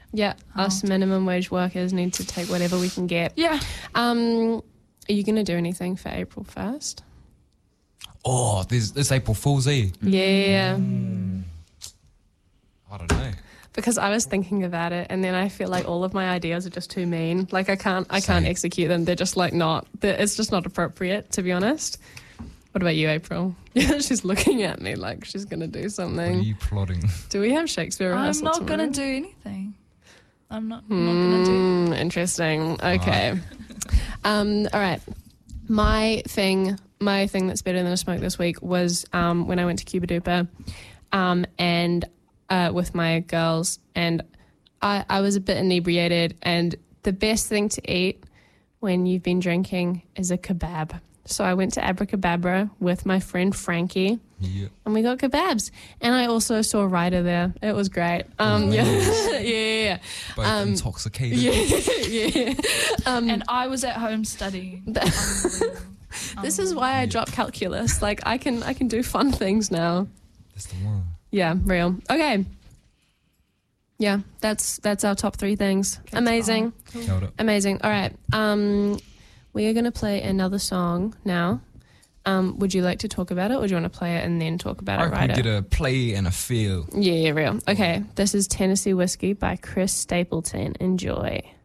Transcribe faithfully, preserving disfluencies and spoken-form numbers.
Yeah, Oh. us minimum wage workers need to take whatever we can get. Yeah. Um, are you going to do anything for April first? Oh, there's it's April Fool's Eve. Yeah. I don't know. Because I was thinking about it, and then I feel like all of my ideas are just too mean. Like I can't, I can't Same. execute them. They're just like not. they're- It's just not appropriate, to be honest. What about you, April? Yeah, she's looking at me like she's gonna do What are something. you plotting? Do we have Shakespeare I'm rehearsal not tomorrow? going to do anything. I'm not, I'm not going to do Hmm, interesting. Okay. Um, all right. My thing, my thing that's better than a smoke this week was um, when I went to Cuba Duper, um, and uh, with my girls, and I, I was a bit inebriated. And the best thing to eat when you've been drinking is a kebab. So I went to Abracababra with my friend Frankie. Yeah. And we got kebabs. And I also saw Ryder there. It was great. Um, yeah. yeah, yeah, yeah. Both Um, intoxicated. Yeah, yeah. Um, And I was at home studying. Unbelievable. this is why I Yeah. dropped calculus. Like I can, I can do fun things now. That's the one. Yeah, real. Okay. Yeah, that's that's our top three things. Amazing, Nailed it. amazing. All right. Um, we are gonna play another song now. Um, would you like to talk about it, or do you want to play it and then talk about I it? reckon Right. we get a play and a feel. Yeah, yeah, real. Okay. This is Tennessee Whiskey by Chris Stapleton. Enjoy.